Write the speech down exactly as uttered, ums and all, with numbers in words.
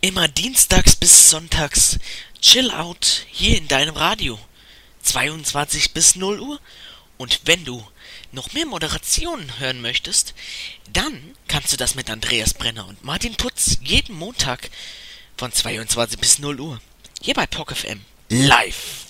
Immer dienstags bis sonntags Chill Out hier in deinem Radio. zweiundzwanzig bis null Uhr. Und wenn du noch mehr Moderationen hören möchtest, dann kannst du das mit Andreas Brenner und Martin Putz jeden Montag von zweiundzwanzig bis null Uhr. Hier bei P O C F M. Live.